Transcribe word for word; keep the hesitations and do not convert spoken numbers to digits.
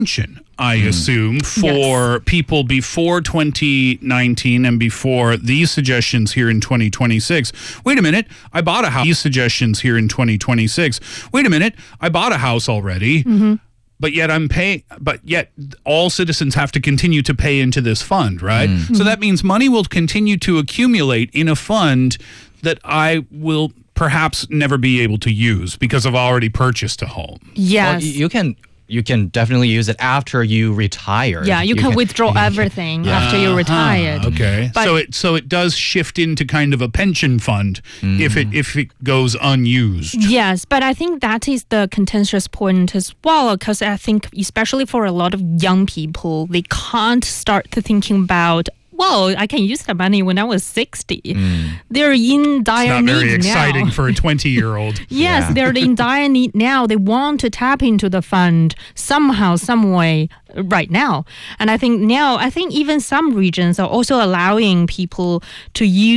I assume, for yes. people before twenty nineteen and before these suggestions here in twenty twenty-six. Wait a minute, I bought a house. These suggestions here in twenty twenty-six. Wait a minute, I bought a house already, mm-hmm. but yet I'm paying. But yet all citizens have to continue to pay into this fund, right? Mm-hmm. So that means money will continue to accumulate in a fund that I will perhaps never be able to use because I've already purchased a home. Yes, well, you can. You can definitely use it after you retire. Yeah, you, you can, can withdraw everything yeah. after you're retired. Uh-huh. Okay, but so it so it does shift into kind of a pension fund mm. if it if it goes unused. Yes, but I think that is the contentious point as well, because I think especially for a lot of young people, they can't start to thinking about, well, I can use that money when I was sixty. Mm. They're in dire need now. It's not very exciting for a twenty-year-old. Yes, yeah. They're in dire need now. They want to tap into the fund somehow, some way right now. And I think now, I think even some regions are also allowing people to use